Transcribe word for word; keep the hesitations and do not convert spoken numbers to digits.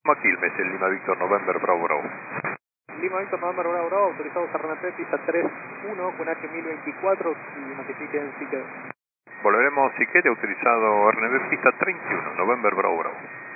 Quilmes, el Lima Víctor November Bravo Bravo. Lima Víctor November Bravo Bravo, autorizados a R N P, pista tres uno con H mil veinticuatro y notifiquen si quedó. Volveremos, si quede autorizado R N B, pista treinta y uno, November Bravo Bravo.